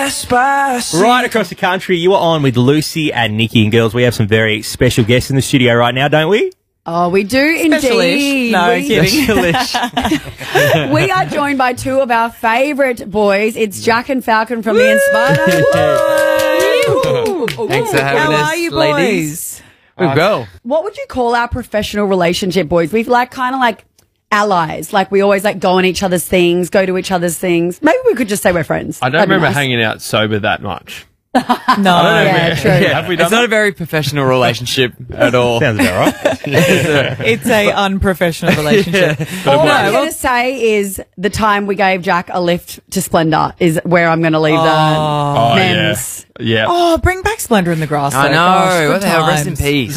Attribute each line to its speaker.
Speaker 1: Right across the country, you are on with Lucy and Nikki. And girls, we have some very special guests in the studio right now, don't we?
Speaker 2: Oh, we do indeed.
Speaker 3: No, kidding.
Speaker 2: We are joined by two of our favourite boys. It's Jack and Falcon from the Inspired.
Speaker 3: Thanks for having us,
Speaker 4: How are you,
Speaker 3: ladies?
Speaker 4: boys?
Speaker 3: We'll go.
Speaker 2: What would you call our professional relationship, boys? We've kind of allies. Like we always go on each other's things, go to each other's things. Maybe we could just say we're friends.
Speaker 5: I don't
Speaker 2: That'd be
Speaker 5: remember
Speaker 2: nice.
Speaker 5: hanging out sober that much.
Speaker 4: No.
Speaker 2: Yeah, true.
Speaker 5: Have we done
Speaker 3: It's not a very professional relationship at all.
Speaker 1: Sounds about right.
Speaker 4: It's a unprofessional relationship.
Speaker 2: All I'm going to say is the time we gave Jack a lift to Splendor is where I'm going to leave the memes.
Speaker 5: Yeah.
Speaker 4: Oh, bring back Splendor in the Grass.
Speaker 3: I
Speaker 4: though.
Speaker 3: know.
Speaker 4: Gosh,
Speaker 3: What
Speaker 4: good
Speaker 3: the hell? Rest in
Speaker 4: times.
Speaker 3: peace.